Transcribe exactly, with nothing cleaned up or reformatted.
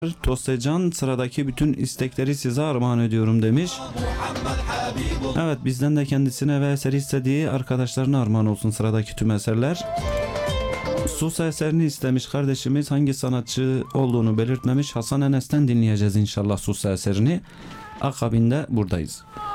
Tostecan sıradaki bütün istekleri size armağan ediyorum demiş. Evet, bizden de kendisine ve eseri istediği arkadaşlarına armağan olsun sıradaki tüm eserler. Sus eserini istemiş kardeşimiz, hangi sanatçı olduğunu belirtmemiş. Hasan Enes'ten dinleyeceğiz inşallah Sus eserini. Akabinde buradayız.